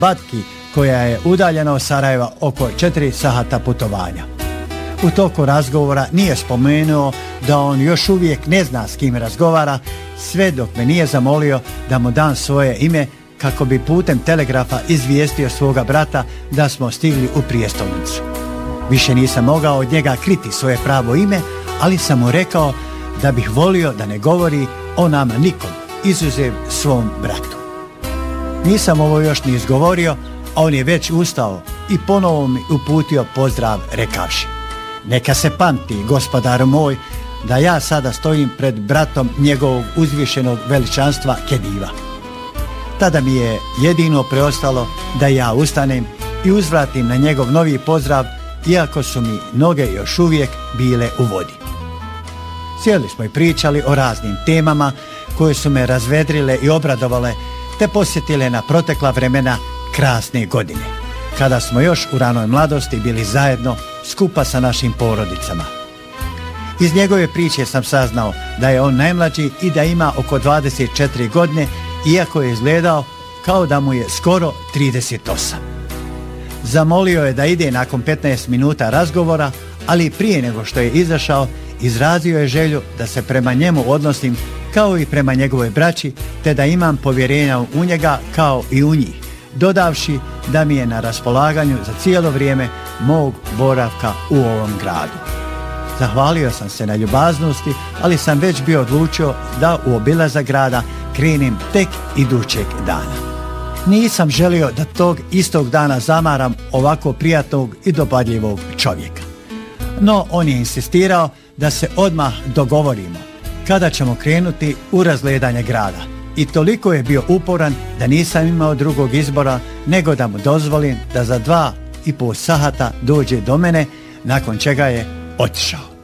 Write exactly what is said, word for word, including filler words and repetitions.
Batki, koja je udaljena od Sarajeva oko četiri sata putovanja. U toku razgovora nije spomenuo da on još uvijek ne zna s kim razgovara, sve dok me nije zamolio da mu dam svoje ime kako bi putem telegrafa izvijestio svoga brata da smo stigli u prijestolnicu. Više nisam mogao od njega kriti svoje pravo ime, ali sam mu rekao da bih volio da ne govori o nama nikom, izuzev svom bratu. Nisam ovo još ni izgovorio, a on je već ustao i ponovo mi uputio pozdrav rekavši: neka se pamti, gospodar moj, da ja sada stojim pred bratom njegovog uzvišenog veličanstva Kediva. Tada mi je jedino preostalo da ja ustanem i uzvratim na njegov novi pozdrav, iako su mi noge još uvijek bile u vodi. Sjeli smo i pričali o raznim temama koje su me razvedrile i obradovale, te posjetile na protekla vremena krasne godine, kada smo još u ranoj mladosti bili zajedno skupa sa našim porodicama. Iz njegove priče sam saznao da je on najmlađi i da ima oko dvadeset četiri godine, iako je izgledao kao da mu je skoro trideset osam. Zamolio je da ide nakon petnaest minuta razgovora, ali prije nego što je izašao, izrazio je želju da se prema njemu odnosim kao i prema njegovoj braći, te da imam povjerenja u njega kao i u njih, dodavši da mi je na raspolaganju za cijelo vrijeme mog boravka u ovom gradu. Zahvalio sam se na ljubaznosti, ali sam već bio odlučio da u obilazak grada krenem tek idućeg dana. Nisam želio da tog istog dana zamaram ovako prijatnog i dopadljivog čovjeka. No on je insistirao da se odmah dogovorimo kada ćemo krenuti u razgledanje grada, i toliko je bio uporan da nisam imao drugog izbora nego da mu dozvolim da za dva i pol sata dođe do mene, nakon čega je otišao.